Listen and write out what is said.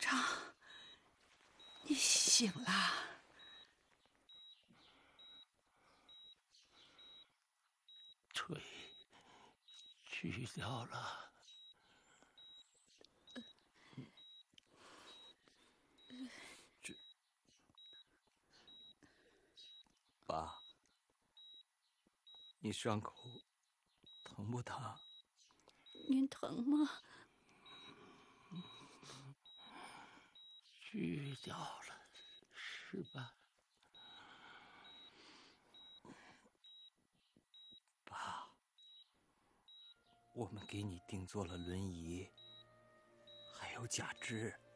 长，你醒了。 腿锯掉了。 爸，你伤口疼不疼？ 您疼吗？ 锯掉了，是吧？ 爸，我们给你定做了轮椅，还有假肢。